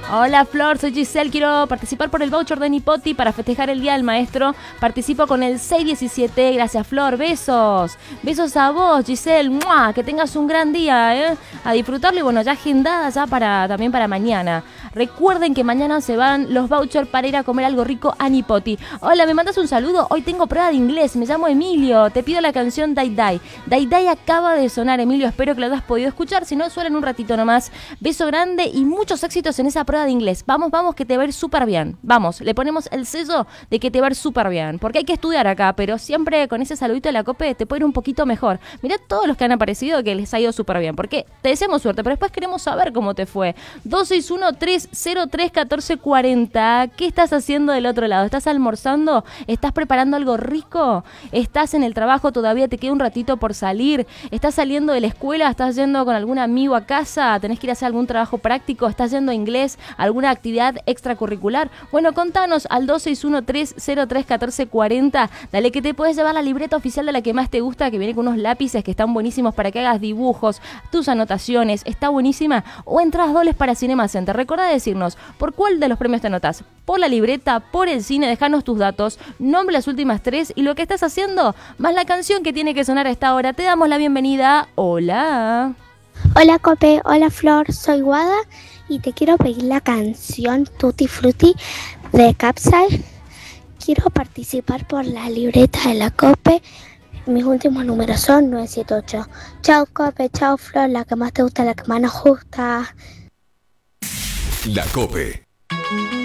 Hola Flor, soy Giselle, quiero participar por el voucher de Nipoti para festejar el Día del Maestro. Participo con el 617, gracias Flor, besos. Besos a vos Giselle, ¡mua! Que tengas un gran día, a disfrutarlo y bueno, ya agendada ya también para mañana. Recuerden que mañana se van los vouchers para ir a comer algo rico a Nipoti. Hola, ¿me mandas un saludo? Hoy tengo prueba de inglés, me llamo Emilio, te pido la canción Dai Dai. Dai Dai acaba de sonar, Emilio, espero que lo hayas podido escuchar, si no suena en un ratito nomás. Beso grande y muchos éxitos en esa prueba de inglés. Vamos, que te va a ir súper bien. Vamos, le ponemos el sello de que te va a ir súper bien. Porque hay que estudiar acá, pero siempre con ese saludito de la COPE te puede ir un poquito mejor. Mirá todos los que han aparecido que les ha ido súper bien. Porque te deseamos suerte, pero después queremos saber cómo te fue. 261-303-1440. ¿Qué estás haciendo del otro lado? ¿Estás almorzando? ¿Estás preparando algo rico? ¿Estás en el trabajo? ¿Todavía te queda un ratito por salir? ¿Estás saliendo de la escuela? ¿Estás yendo con algún amigo a casa? ¿Tenés que ir a hacer algún trabajo práctico? ¿Estás yendo a inglés? ¿Alguna actividad extracurricular? Bueno, contanos al 261-303-1440. Dale que te puedes llevar la libreta oficial de la que más te gusta, que viene con unos lápices que están buenísimos para que hagas dibujos, tus anotaciones, está buenísima. O entradas dobles para Cinema Center. Recordá decirnos por cuál de los premios te anotás. Por la libreta, por el cine, dejanos tus datos, nombre las últimas 3 y lo que estás haciendo, más la canción que tiene que sonar a esta hora. Te damos la bienvenida. Hola. Hola Cope, hola Flor, soy Guada y te quiero pedir la canción Tutti Frutti de Capsule. Quiero participar por la libreta de la Cope. Mis últimos números son 978. Chao Cope, chao Flor, la que más te gusta, la que más nos gusta. La COPE.